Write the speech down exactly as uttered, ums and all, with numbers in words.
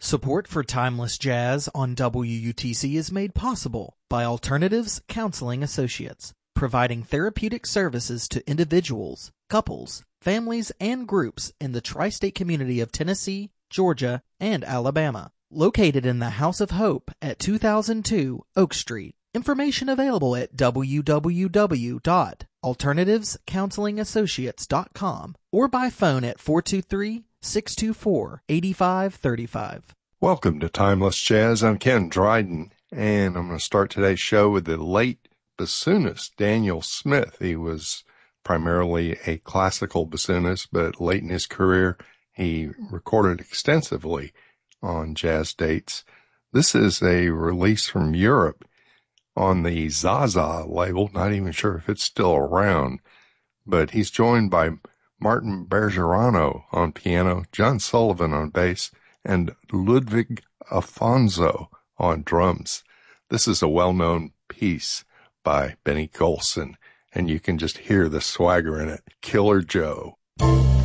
Support for Timeless Jazz on W U T C is made possible by Alternatives Counseling Associates, providing therapeutic services to individuals, couples, families, and groups in the tri-state community of Tennessee, Georgia, and Alabama. Located in the House of Hope at two thousand two Oak Street. Information available at w w w dot alternatives counseling associates dot com or by phone at four two three, six two four, eight five three five. Welcome to Timeless Jazz. I'm Ken Dryden, and I'm going to start today's show with the late bassoonist Daniel Smith. He was primarily a classical bassoonist, but late in his career, he recorded extensively on jazz dates. This is a release from Europe on the Zaza label. Not even sure if it's still around, but he's joined by Martin Bergerano on piano, John Sullivan on bass, and Ludwig Afonso on drums. This is a well-known piece by Benny Golson, and you can just hear the swagger in it. Killer Joe.